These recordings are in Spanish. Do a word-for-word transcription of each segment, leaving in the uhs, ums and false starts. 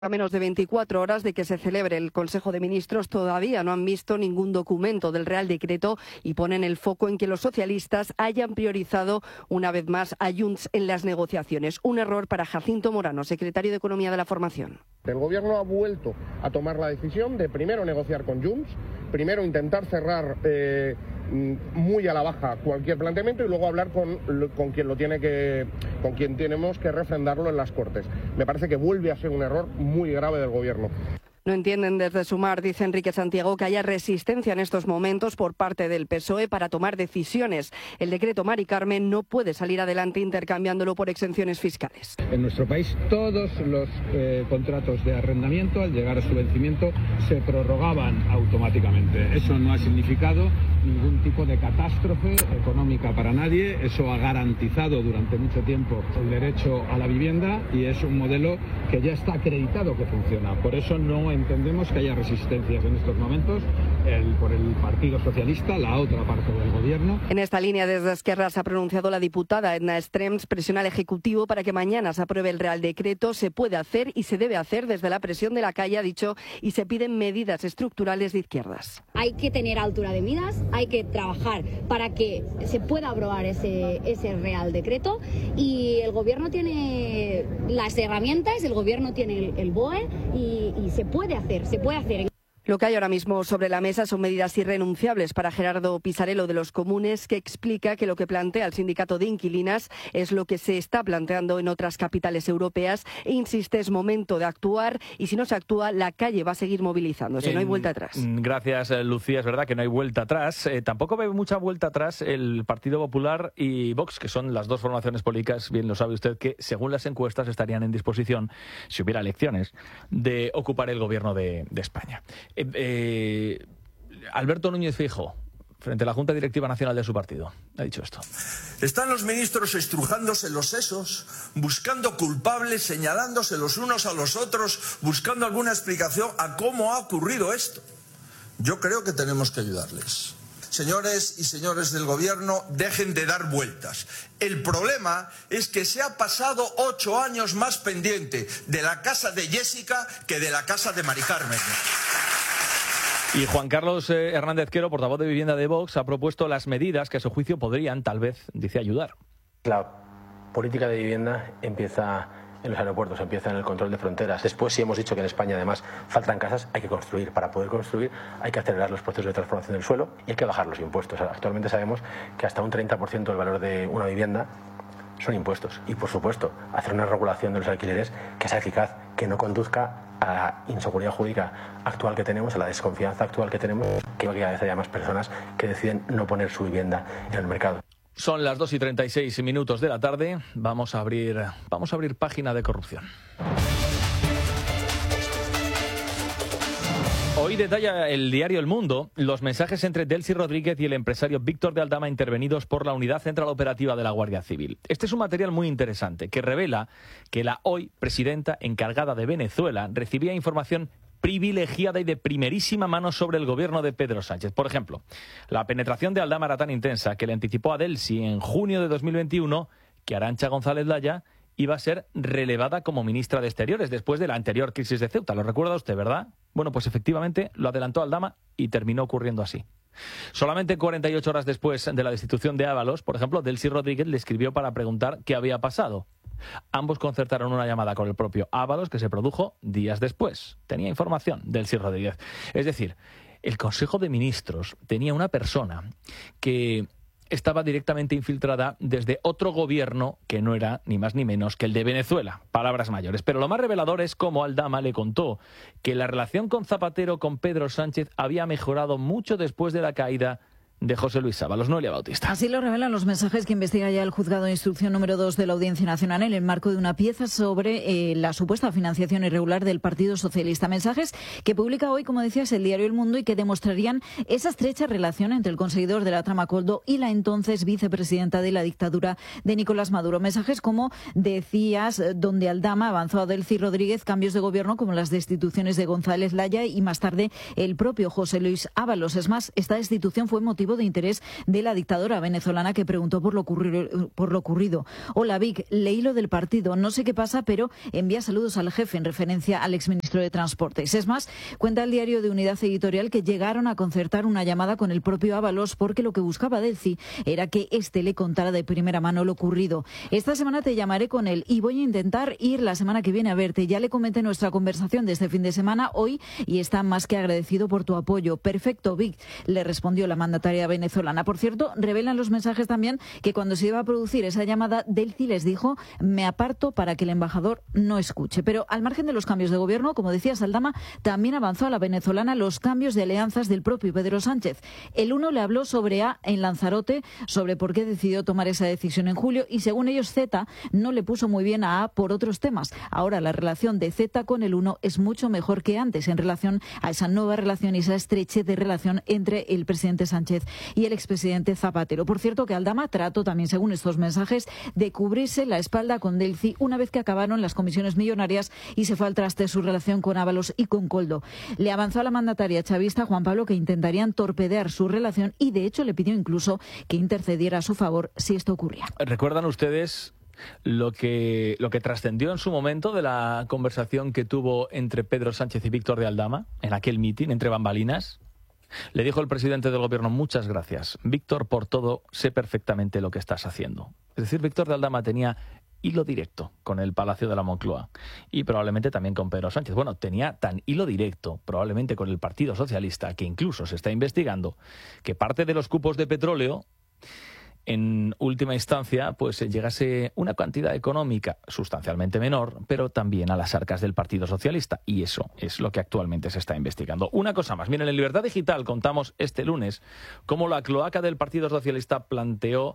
A menos de veinticuatro horas de que se celebre el Consejo de Ministros, todavía no han visto ningún documento del Real Decreto y ponen el foco en que los socialistas hayan priorizado una vez más a Junts en las negociaciones. Un error para Jacinto Morano, secretario de Economía de la formación. El Gobierno ha vuelto a tomar la decisión de primero negociar con Junts, primero intentar cerrar eh, muy a la baja cualquier planteamiento y luego hablar con, con quien lo tiene que, con quien tenemos que refrendarlo en las Cortes. Me parece que vuelve a ser un error muy grave del Gobierno. No entienden desde Sumar, dice Enrique Santiago, que haya resistencia en estos momentos por parte del P S O E para tomar decisiones. El decreto Mari Carmen no puede salir adelante intercambiándolo por exenciones fiscales. En nuestro país todos los eh, contratos de arrendamiento al llegar a su vencimiento se prorrogaban automáticamente. Eso no ha significado ningún tipo de catástrofe económica para nadie. Eso ha garantizado durante mucho tiempo el derecho a la vivienda y es un modelo que ya está acreditado que funciona. Por eso no entendemos que haya resistencias en estos momentos el, por el Partido Socialista, la otra parte del Gobierno. En esta línea desde Esquerra se ha pronunciado la diputada Edna Strems, presiona al Ejecutivo para que mañana se apruebe el Real Decreto. Se puede hacer y se debe hacer desde la presión de la calle, ha dicho, y se piden medidas estructurales de izquierdas. Hay que tener altura de miras, hay que trabajar para que se pueda aprobar ese, ese Real Decreto y el Gobierno tiene las herramientas, el Gobierno tiene el, el B O E y, y se puede hacer, se puede hacer. Lo que hay ahora mismo sobre la mesa son medidas irrenunciables para Gerardo Pisarello de los Comunes, que explica que lo que plantea el sindicato de inquilinas es lo que se está planteando en otras capitales europeas e insiste, es momento de actuar y si no se actúa, la calle va a seguir movilizándose, en... no hay vuelta atrás. Gracias, Lucía, es verdad que no hay vuelta atrás. Eh, tampoco ve mucha vuelta atrás el Partido Popular y Vox, que son las dos formaciones políticas, bien lo sabe usted, que según las encuestas estarían en disposición, si hubiera elecciones, de ocupar el gobierno de, de España. Eh, eh, Alberto Núñez Feijóo, frente a la Junta Directiva Nacional de su partido, ha dicho esto. Están los ministros estrujándose los sesos, buscando culpables, señalándose los unos a los otros, buscando alguna explicación a cómo ha ocurrido esto. Yo creo que tenemos que ayudarles. Señores y señores del Gobierno, dejen de dar vueltas. El problema es que se ha pasado ocho años más pendiente de la casa de Jessica que de la casa de Mari Carmen. Y Juan Carlos eh, Hernández Quero, portavoz de Vivienda de Vox, ha propuesto las medidas que a su juicio podrían, tal vez, dice, ayudar. La política de vivienda empieza en los aeropuertos, empieza en el control de fronteras. Después, si hemos dicho que en España además faltan casas, hay que construir. Para poder construir hay que acelerar los procesos de transformación del suelo y hay que bajar los impuestos. Actualmente sabemos que hasta un treinta por ciento del valor de una vivienda son impuestos. Y, por supuesto, hacer una regulación de los alquileres que sea eficaz, que no conduzca a la inseguridad jurídica actual que tenemos, a la desconfianza actual que tenemos, que cada vez haya más personas que deciden no poner su vivienda en el mercado. Son las dos y treinta y seis minutos de la tarde. Vamos a abrir, vamos a abrir página de corrupción. Hoy detalla el diario El Mundo los mensajes entre Delcy Rodríguez y el empresario Víctor de Aldama intervenidos por la Unidad Central Operativa de la Guardia Civil. Este es un material muy interesante que revela que la hoy presidenta encargada de Venezuela recibía información privilegiada y de primerísima mano sobre el gobierno de Pedro Sánchez. Por ejemplo, la penetración de Aldama era tan intensa que le anticipó a Delcy en junio de dos mil veintiuno que Arantxa González Laya iba a ser relevada como ministra de Exteriores después de la anterior crisis de Ceuta. ¿Lo recuerda usted, verdad? Bueno, pues efectivamente lo adelantó Aldama y terminó ocurriendo así. Solamente cuarenta y ocho horas después de la destitución de Ábalos, por ejemplo, Delcy Rodríguez le escribió para preguntar qué había pasado. Ambos concertaron una llamada con el propio Ábalos que se produjo días después. Tenía información Delcy Rodríguez. Es decir, el Consejo de Ministros tenía una persona que estaba directamente infiltrada desde otro gobierno que no era ni más ni menos que el de Venezuela. Palabras mayores. Pero lo más revelador es cómo Aldama le contó que la relación con Zapatero con Pedro Sánchez había mejorado mucho después de la caída de José Luis Ábalos. Noelia Bautista. Así lo revelan los mensajes que investiga ya el Juzgado de Instrucción número dos de la Audiencia Nacional en el marco de una pieza sobre eh, la supuesta financiación irregular del Partido Socialista. Mensajes que publica hoy, como decías, el diario El Mundo y que demostrarían esa estrecha relación entre el conseguidor de la trama Coldo y la entonces vicepresidenta de la dictadura de Nicolás Maduro. Mensajes, como decías, donde Aldama avanzó a Delcy Rodríguez cambios de gobierno como las destituciones de González Laya y más tarde el propio José Luis Ábalos. Es más, esta destitución fue motivo motivo de interés de la dictadora venezolana que preguntó por lo ocurrido. Por lo ocurrido. Hola Vic, leí lo del partido, no sé qué pasa, pero envía saludos al jefe en referencia al exministro de Transportes. Es más, cuenta el diario de Unidad Editorial que llegaron a concertar una llamada con el propio Ábalos porque lo que buscaba Delcy era que éste le contara de primera mano lo ocurrido. Esta semana te llamaré con él y voy a intentar ir la semana que viene a verte. Ya le comenté nuestra conversación de este fin de semana hoy y está más que agradecido por tu apoyo. Perfecto, Vic, le respondió la mandataria venezolana. Por cierto, revelan los mensajes también que cuando se iba a producir esa llamada, Delcy les dijo: me aparto para que el embajador no escuche. Pero al margen de los cambios de gobierno, como decía Saldama, también avanzó a la venezolana los cambios de alianzas del propio Pedro Sánchez. El uno le habló sobre A en Lanzarote, sobre por qué decidió tomar esa decisión en julio, y según ellos Z no le puso muy bien a A por otros temas. Ahora la relación de Z con el uno es mucho mejor que antes en relación a esa nueva relación y esa estrechez de relación entre el presidente Sánchez y el expresidente Zapatero. Por cierto, que Aldama trató también, según estos mensajes, de cubrirse la espalda con Delcy una vez que acabaron las comisiones millonarias y se fue al traste su relación con Ábalos y con Koldo. Le avanzó a la mandataria chavista Juan Pablo que intentarían torpedear su relación y de hecho le pidió incluso que intercediera a su favor si esto ocurría. ¿Recuerdan ustedes lo que, lo que trascendió en su momento de la conversación que tuvo entre Pedro Sánchez y Víctor de Aldama en aquel mitin entre bambalinas? Le dijo el presidente del gobierno: muchas gracias, Víctor, por todo, sé perfectamente lo que estás haciendo. Es decir, Víctor de Aldama tenía hilo directo con el Palacio de la Moncloa y probablemente también con Pedro Sánchez. Bueno, tenía tan hilo directo probablemente con el Partido Socialista que incluso se está investigando que parte de los cupos de petróleo en última instancia pues llegase una cantidad económica sustancialmente menor, pero también a las arcas del Partido Socialista, y eso es lo que actualmente se está investigando. Una cosa más, miren, en Libertad Digital contamos este lunes cómo la cloaca del Partido Socialista planteó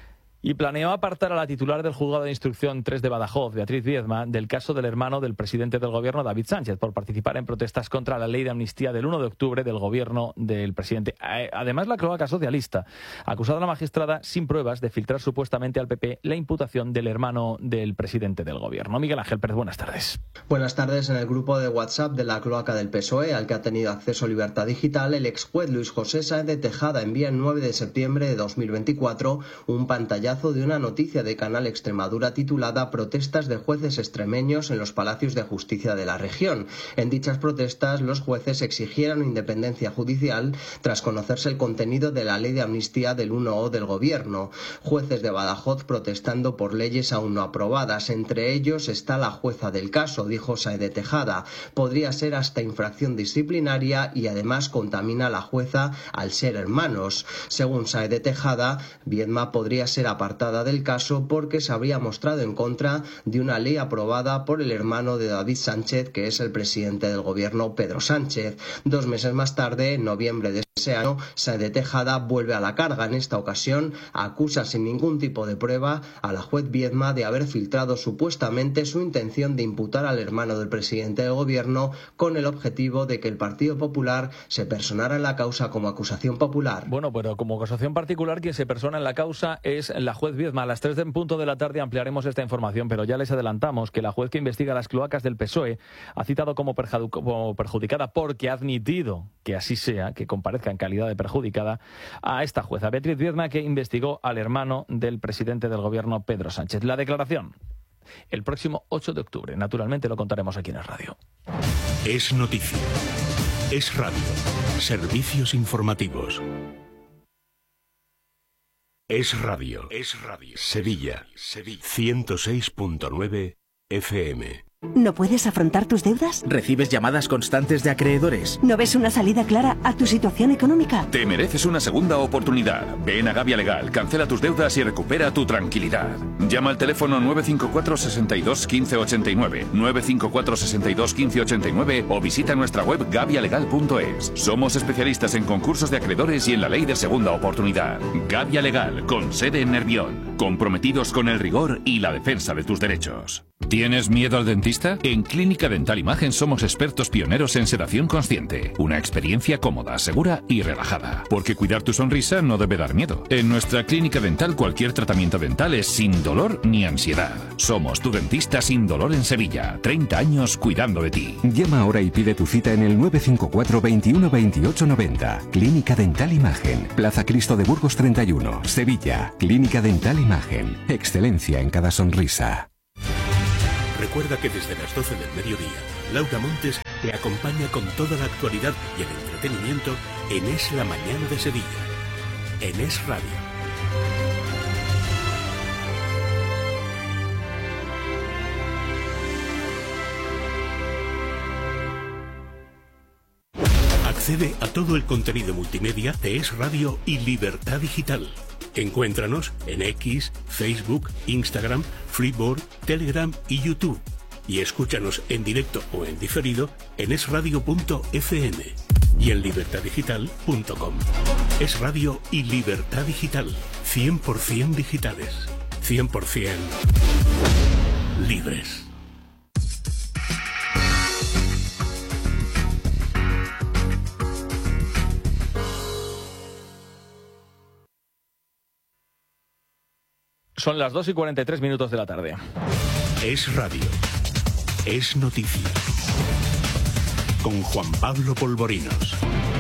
y planeó apartar a la titular del Juzgado de Instrucción tres de Badajoz, Beatriz Viedma, del caso del hermano del presidente del gobierno, David Sánchez, por participar en protestas contra la ley de amnistía del uno de octubre del gobierno del presidente. Además, la cloaca socialista acusado a la magistrada sin pruebas de filtrar supuestamente al P P la imputación del hermano del presidente del gobierno. Miguel Ángel Pérez, buenas tardes. Buenas tardes. En el grupo de WhatsApp de la cloaca del P S O E, al que ha tenido acceso Libertad Digital, el ex juez Luis José Sáenz de Tejada envía el nueve de septiembre de dos mil veinticuatro un pantallazo de una noticia de Canal Extremadura titulada Protestas de jueces extremeños en los palacios de justicia de la región. En dichas protestas, los jueces exigieron independencia judicial tras conocerse el contenido de la ley de amnistía del uno O del gobierno. Jueces de Badajoz protestando por leyes aún no aprobadas. Entre ellos está la jueza del caso, dijo Sáenz de Tejada. Podría ser hasta infracción disciplinaria y además contamina a la jueza al ser hermanos. Según Sáenz de Tejada, Viedma podría ser apartada del caso porque se habría mostrado en contra de una ley aprobada por el hermano de David Sánchez, que es el presidente del gobierno, Pedro Sánchez. Dos meses más tarde, en noviembre de ese año, Sáenz de Tejada vuelve a la carga. En esta ocasión acusa sin ningún tipo de prueba a la juez Viedma de haber filtrado supuestamente su intención de imputar al hermano del presidente del gobierno con el objetivo de que el Partido Popular se personara en la causa como acusación popular. Bueno, pero como acusación particular, quien se persona en la causa es la juez Viedma. A las tres en punto de la tarde ampliaremos esta información, pero ya les adelantamos que la juez que investiga las cloacas del P S O E ha citado como, perjud- como perjudicada, porque ha admitido que así sea, que comparezca en calidad de perjudicada, a esta jueza, Beatriz Viedma, que investigó al hermano del presidente del gobierno, Pedro Sánchez. La declaración el próximo ocho de octubre. Naturalmente lo contaremos aquí en el radio. Es noticia. Es radio. Servicios informativos. Es radio. Es radio. Sevilla. Sevilla. ciento seis punto nueve F M. ¿No puedes afrontar tus deudas? ¿Recibes llamadas constantes de acreedores? ¿No ves una salida clara a tu situación económica? Te mereces una segunda oportunidad. Ven a Gavia Legal, cancela tus deudas y recupera tu tranquilidad. Llama al teléfono nueve cinco cuatro, seis dos, uno cinco ocho nueve, nueve cinco cuatro, seis dos, uno cinco ocho nueve o visita nuestra web gavia legal punto es. Somos especialistas en concursos de acreedores y en la ley de segunda oportunidad. Gavia Legal, con sede en Nervión. Comprometidos con el rigor y la defensa de tus derechos. ¿Tienes miedo al dentista? En Clínica Dental Imagen somos expertos pioneros en sedación consciente. Una experiencia cómoda, segura y relajada. Porque cuidar tu sonrisa no debe dar miedo. En nuestra clínica dental cualquier tratamiento dental es sin dolor ni ansiedad. Somos tu dentista sin dolor en Sevilla. treinta años cuidando de ti. Llama ahora y pide tu cita en el nueve cinco cuatro, veintiuno, veintiocho, noventa. Clínica Dental Imagen. Plaza Cristo de Burgos treinta y uno, Sevilla. Clínica Dental Imagen. Excelencia en cada sonrisa. Recuerda que desde las doce del mediodía, Laura Montes te acompaña con toda la actualidad y el entretenimiento en Es la Mañana de Sevilla, en Es Radio. Accede a todo el contenido multimedia de Es Radio y Libertad Digital. Encuéntranos en X, Facebook, Instagram, Freeboard, Telegram y YouTube. Y escúchanos en directo o en diferido en es radio punto efe eme y en libertad digital punto com. Es Radio y Libertad Digital. cien por ciento digitales. cien por ciento libres. Son las dos y cuarenta y tres minutos de la tarde. Es Radio. Es noticia. Con Juan Pablo Polvorinos.